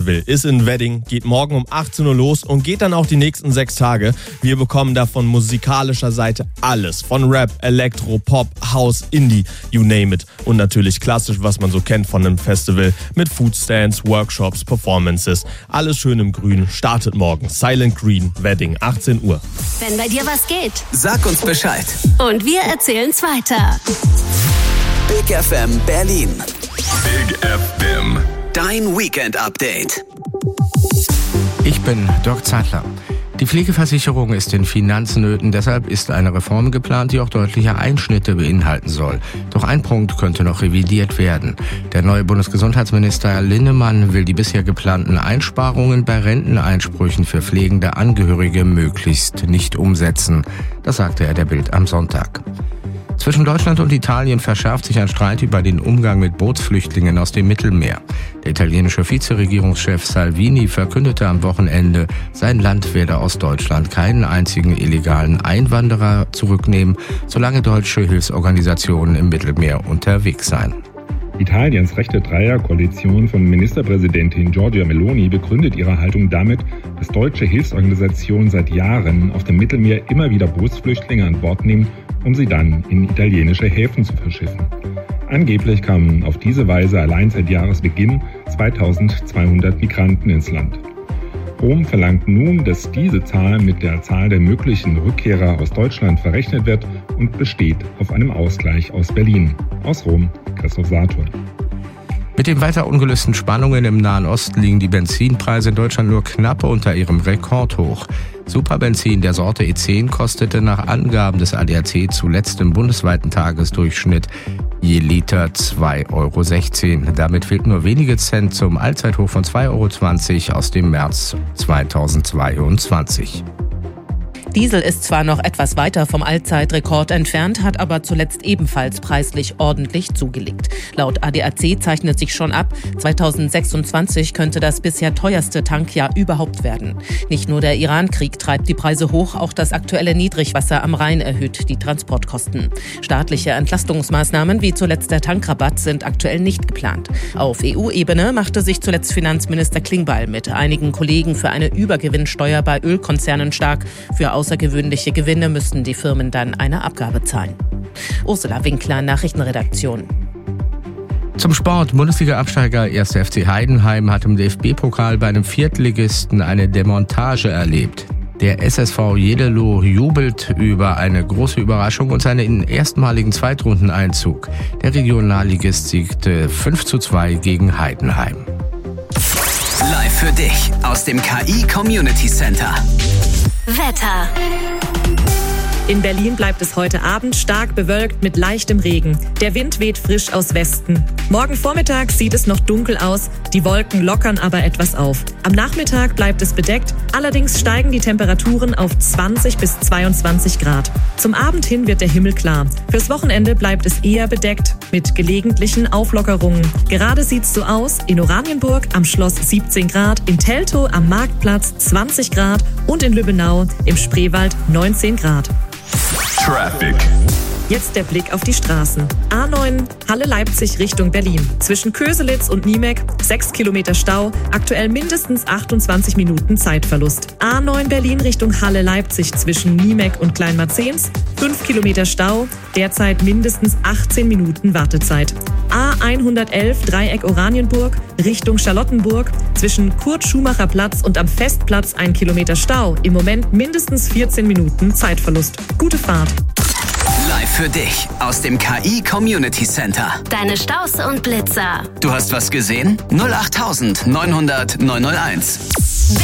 Festival ist in Wedding, geht morgen um 18 Uhr los und geht dann auch die nächsten 6 Tage. Wir bekommen da von musikalischer Seite alles. Von Rap, Elektro, Pop, House, Indie, you name it. Und natürlich klassisch, was man so kennt von einem Festival mit Foodstands, Workshops, Performances. Alles schön im Grün. Startet morgen. Silent Green, Wedding, 18 Uhr. Wenn bei dir was geht, sag uns Bescheid. Und wir erzählen's weiter. Big FM Berlin. Big FM. Dein Weekend-Update. Ich bin Dirk Zeitler. Die Pflegeversicherung ist in Finanznöten, deshalb ist eine Reform geplant, die auch deutliche Einschnitte beinhalten soll. Doch ein Punkt könnte noch revidiert werden. Der neue Bundesgesundheitsminister Linnemann will die bisher geplanten Einsparungen bei Renteneinsprüchen für pflegende Angehörige möglichst nicht umsetzen. Das sagte er der Bild am Sonntag. Zwischen Deutschland und Italien verschärft sich ein Streit über den Umgang mit Bootsflüchtlingen aus dem Mittelmeer. Der italienische Vizeregierungschef Salvini verkündete am Wochenende, sein Land werde aus Deutschland keinen einzigen illegalen Einwanderer zurücknehmen, solange deutsche Hilfsorganisationen im Mittelmeer unterwegs seien. Italiens rechte Dreierkoalition von Ministerpräsidentin Giorgia Meloni begründet ihre Haltung damit, dass deutsche Hilfsorganisationen seit Jahren auf dem Mittelmeer immer wieder Bootsflüchtlinge an Bord nehmen, um sie dann in italienische Häfen zu verschiffen. Angeblich kamen auf diese Weise allein seit Jahresbeginn 2200 Migranten ins Land. Rom verlangt nun, dass diese Zahl mit der Zahl der möglichen Rückkehrer aus Deutschland verrechnet wird und besteht auf einem Ausgleich aus Berlin. Aus Rom, Christoph Sator. Mit den weiter ungelösten Spannungen im Nahen Osten liegen die Benzinpreise in Deutschland nur knapp unter ihrem Rekordhoch. Superbenzin der Sorte E10 kostete nach Angaben des ADAC zuletzt im bundesweiten Tagesdurchschnitt je Liter 2,16 €. Damit fehlt nur wenige Cent zum Allzeithoch von 2,20 € aus dem März 2022. Diesel ist zwar noch etwas weiter vom Allzeitrekord entfernt, hat aber zuletzt ebenfalls preislich ordentlich zugelegt. Laut ADAC zeichnet sich schon ab, 2026 könnte das bisher teuerste Tankjahr überhaupt werden. Nicht nur der Iran-Krieg treibt die Preise hoch, auch das aktuelle Niedrigwasser am Rhein erhöht die Transportkosten. Staatliche Entlastungsmaßnahmen wie zuletzt der Tankrabatt sind aktuell nicht geplant. Auf EU-Ebene machte sich zuletzt Finanzminister Klingbeil mit einigen Kollegen für eine Übergewinnsteuer bei Ölkonzernen stark. Für außergewöhnliche Gewinne müssten die Firmen dann eine Abgabe zahlen. Ursula Winkler, Nachrichtenredaktion. Zum Sport. Bundesliga-Absteiger 1. FC Heidenheim hat im DFB-Pokal bei einem Viertligisten eine Demontage erlebt. Der SSV Jeddelo jubelt über eine große Überraschung und seinen erstmaligen Zweitrundeneinzug. Der Regionalligist siegte 5:2 gegen Heidenheim. Live für dich aus dem KI Community Center. Wetter. In Berlin bleibt es heute Abend stark bewölkt mit leichtem Regen. Der Wind weht frisch aus Westen. Morgen Vormittag sieht es noch dunkel aus, die Wolken lockern aber etwas auf. Am Nachmittag bleibt es bedeckt, allerdings steigen die Temperaturen auf 20 bis 22 Grad. Zum Abend hin wird der Himmel klar. Fürs Wochenende bleibt es eher bedeckt mit gelegentlichen Auflockerungen. Gerade sieht's so aus: in Oranienburg am Schloss 17 Grad, in Teltow am Marktplatz 20 Grad und in Lübbenau im Spreewald 19 Grad. Traffic. Jetzt der Blick auf die Straßen. A9 Halle-Leipzig Richtung Berlin. Zwischen Köselitz und Niemek 6 Kilometer Stau, aktuell mindestens 28 Minuten Zeitverlust. A9 Berlin Richtung Halle-Leipzig zwischen Niemek und Kleinmarzens 5 Kilometer Stau, derzeit mindestens 18 Minuten Wartezeit. A111 Dreieck Oranienburg Richtung Charlottenburg zwischen Kurt-Schumacher-Platz und am Festplatz 1 Kilometer Stau, im Moment mindestens 14 Minuten Zeitverlust. Gute Fahrt. Live für dich aus dem KI Community Center. Deine Staus und Blitzer. Du hast was gesehen? 08900 901.